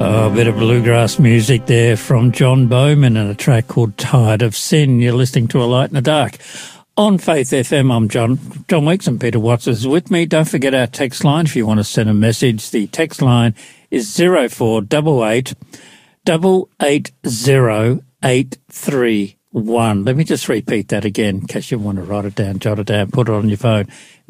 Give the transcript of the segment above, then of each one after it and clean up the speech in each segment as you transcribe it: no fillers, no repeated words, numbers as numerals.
A bit of bluegrass music there from John Bowman and a track called Tired of Sin. You're listening to A Light in the Dark. On Faith FM, I'm John Weeks and Peter Watts is with me. Don't forget our text line if you want to send a message. The text line is 0488 880 831. Let me just repeat that again in case you want to write it down, jot it down, put it on your phone.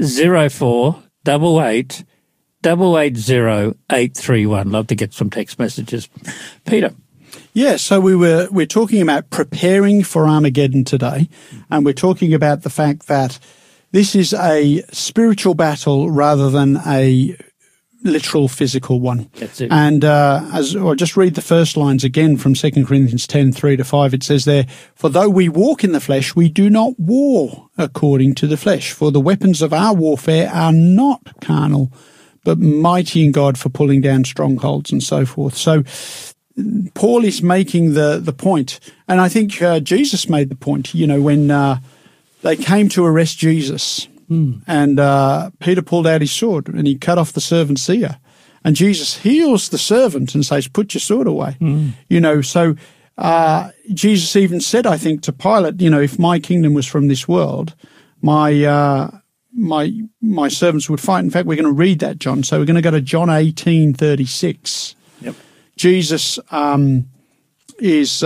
0488 880 831. Love to get some text messages. Peter. Yeah, so we're talking about preparing for Armageddon today, and we're talking about the fact that this is a spiritual battle rather than a literal physical one. That's it. And I'll just read the first lines again from 2 Corinthians 10, 3-5. It says there, "For though we walk in the flesh, we do not war according to the flesh. For the weapons of our warfare are not carnal, but mighty in God for pulling down strongholds," and so forth. So Paul is making the point, and I think Jesus made the point, when they came to arrest Jesus, and Peter pulled out his sword and he cut off the servant's ear, and Jesus heals the servant and says, "Put your sword away." So Jesus even said, I think, to Pilate, if my kingdom was from this world, my servants would fight. In fact, we're going to read that, John. So we're going to go to John 18:36. Yep. Jesus is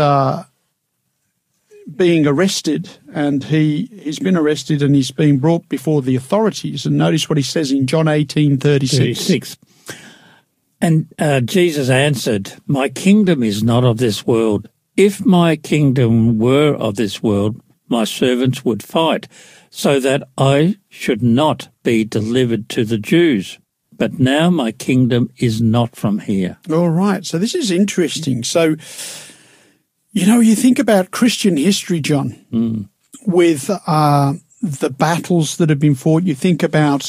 being arrested, and he's been arrested and he's being brought before the authorities. And notice what he says in John 18:36. And Jesus answered, "My kingdom is not of this world. If my kingdom were of this world, my servants would fight, so that I should not be delivered to the Jews. But now my kingdom is not from here." All right. So this is interesting. So, you think about Christian history, John, with the battles that have been fought. You think about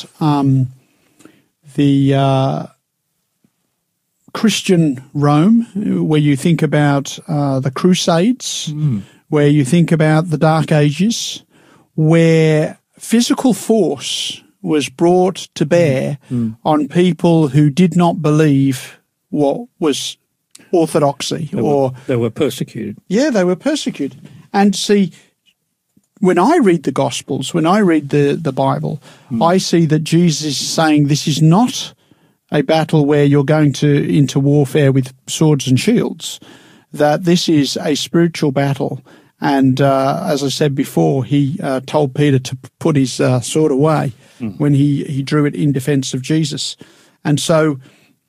the Christian Rome, where you think about the Crusades, where you think about the Dark Ages, where physical force was brought to bear on people who did not believe what was orthodoxy. They were persecuted. Yeah, they were persecuted. And see, when I read the Gospels, when I read the Bible, I see that Jesus is saying this is not a battle where you're going into warfare with swords and shields, that this is a spiritual battle. And as I said before, he told Peter to put his sword away when he drew it in defense of Jesus. And so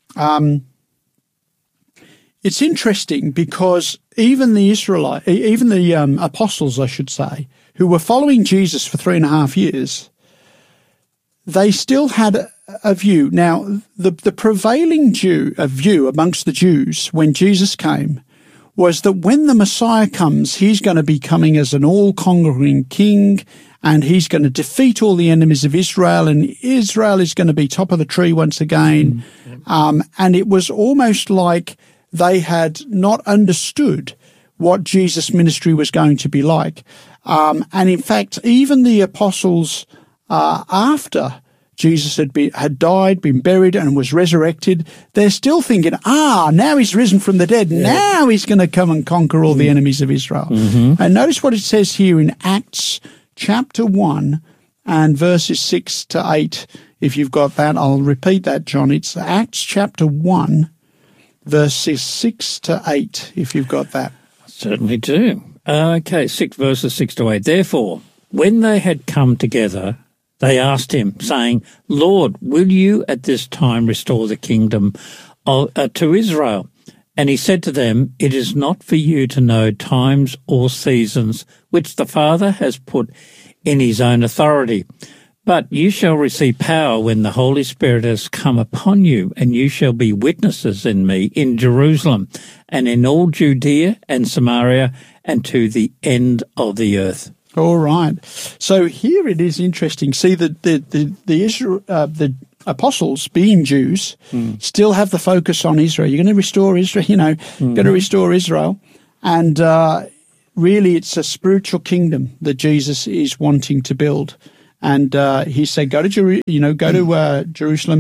it's interesting because even the apostles, I should say, who were following Jesus for 3.5 years, they still had a view. Now, the prevailing view amongst the Jews when Jesus came was that when the Messiah comes, he's going to be coming as an all-conquering king, and he's going to defeat all the enemies of Israel, and Israel is going to be top of the tree once again. And it was almost like they had not understood what Jesus' ministry was going to be like. And in fact, even the apostles, after Jesus had died, been buried, and was resurrected, they're still thinking, now he's risen from the dead. Yeah. Now he's going to come and conquer all the enemies of Israel. And notice what it says here in Acts chapter 1 and verses 6-8. If you've got that, I'll repeat that, John. It's Acts chapter 1, verses 6-8, if you've got that. I certainly do. Okay, verses 6-8. "Therefore, when they had come together, they asked him, saying, Lord, will you at this time restore the kingdom to Israel? And he said to them, It is not for you to know times or seasons which the Father has put in his own authority. But you shall receive power when the Holy Spirit has come upon you, and you shall be witnesses in me in Jerusalem and in all Judea and Samaria and to the end of the earth." All right. So here it is interesting. See, the apostles, being Jews, still have the focus on Israel. You're going to restore Israel, going to restore Israel. And really it's a spiritual kingdom that Jesus is wanting to build. And he said, go to Jerusalem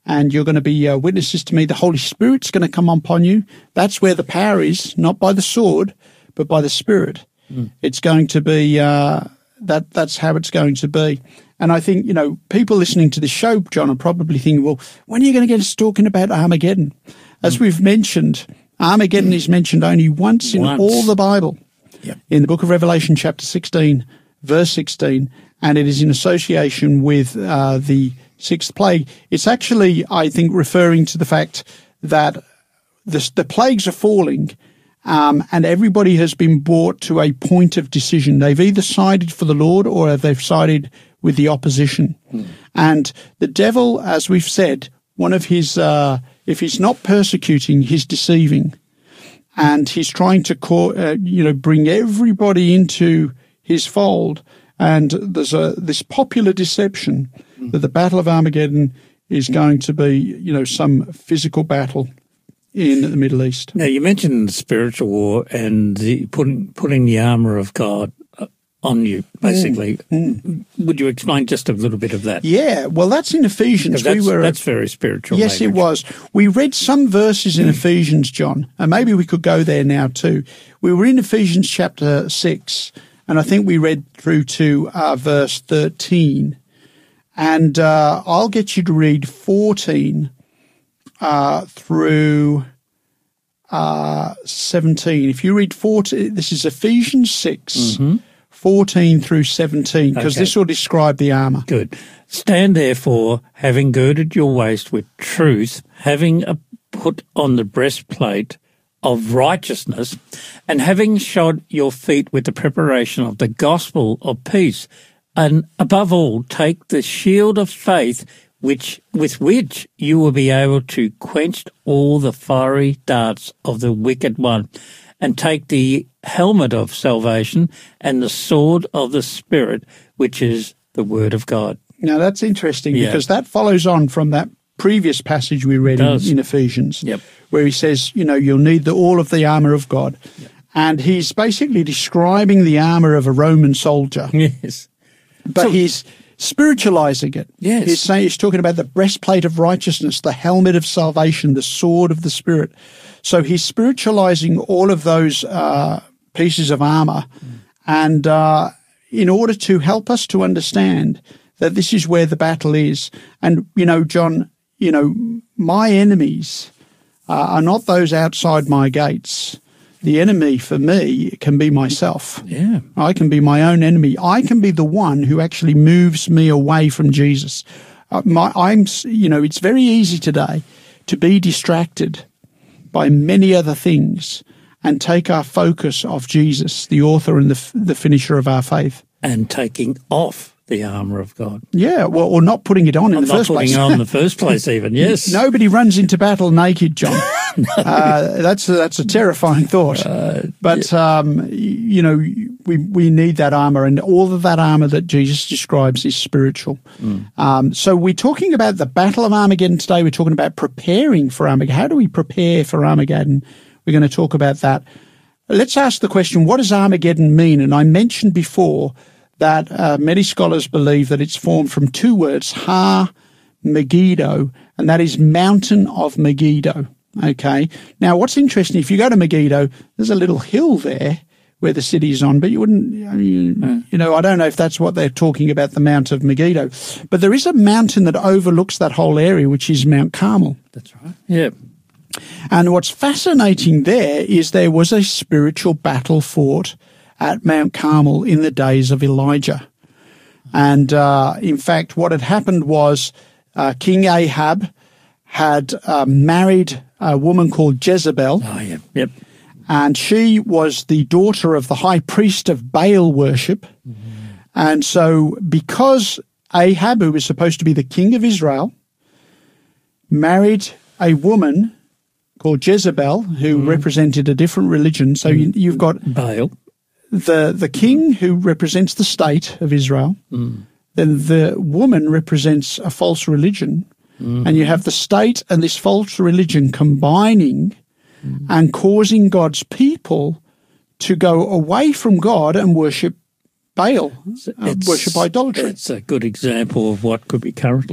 and you're going to be witnesses to me. The Holy Spirit's going to come upon you. That's where the power is, not by the sword, but by the Spirit. It's going to be that's how it's going to be. And I think, people listening to this show, John, are probably thinking, well, when are you going to get us talking about Armageddon? As we've mentioned, Armageddon is mentioned only once in all the Bible. Yep. In the book of Revelation, chapter 16, verse 16, and it is in association with the sixth plague. It's actually, I think, referring to the fact that the plagues are falling, and everybody has been brought to a point of decision. They've either sided for the Lord or they've sided with the opposition. And the devil, as we've said, one of his, if he's not persecuting, he's deceiving. And he's trying to, bring everybody into his fold. And there's this popular deception that the Battle of Armageddon is going to be, some physical battle in the Middle East. Now, you mentioned spiritual war and the putting the armour of God on you, basically. Would you explain just a little bit of that? Yeah, well, that's in Ephesians. That's very spiritual. Yes, language. It was. We read some verses in Ephesians, John, and maybe we could go there now too. We were in Ephesians chapter 6, and I think we read through to verse 13. And I'll get you to read 14 through 17. If you read 14, this is Ephesians 6, 14 through 17, because this will describe the armour. Good. Stand therefore, having girded your waist with truth, having put on the breastplate of righteousness, and having shod your feet with the preparation of the gospel of peace, and above all, take the shield of faith, with which you will be able to quench all the fiery darts of the wicked one, and take the helmet of salvation and the sword of the Spirit, which is the word of God. Now, that's interesting because that follows on from that previous passage we read in Ephesians, where he says, you'll need all of the armour of God. Yep. And he's basically describing the armour of a Roman soldier. Yes. But he's spiritualizing it. Yes. He's talking about the breastplate of righteousness, the helmet of salvation, the sword of the Spirit. So he's spiritualizing all of those pieces of armor, and in order to help us to understand that this is where the battle is. And, John, my enemies are not those outside my gates. The enemy for me can be myself. Yeah. I can be my own enemy. I can be the one who actually moves me away from Jesus. It's very easy today to be distracted by many other things and take our focus off Jesus, the author and the finisher of our faith. And taking off the armour of God. Yeah, well, or not putting it on in the first place. Not putting it on in the first place even, yes. Nobody runs into battle naked, John. That's a terrifying thought. But we need that armour, and all of that armour that Jesus describes is spiritual. So we're talking about the Battle of Armageddon today. We're talking about preparing for Armageddon. How do we prepare for Armageddon? We're going to talk about that. Let's ask the question, what does Armageddon mean? And I mentioned before that many scholars believe that it's formed from two words, Megiddo, and that is mountain of Megiddo. Okay. Now, what's interesting, if you go to Megiddo, there's a little hill there where the city is on, but you wouldn't, I don't know if that's what they're talking about, the Mount of Megiddo. But there is a mountain that overlooks that whole area, which is Mount Carmel. That's right. Yeah. And what's fascinating there was a spiritual battle fought at Mount Carmel in the days of Elijah. And in fact, what had happened was King Ahab had married a woman called Jezebel. Oh, yeah. Yep. And she was the daughter of the high priest of Baal worship. And so because Ahab, who was supposed to be the king of Israel, married a woman called Jezebel, who represented a different religion. So you've got Baal, the king who represents the state of Israel. Then the woman represents a false religion. And you have the state and this false religion combining and causing God's people to go away from God and worship Baal, worship idolatry. It's a good example of what could be currently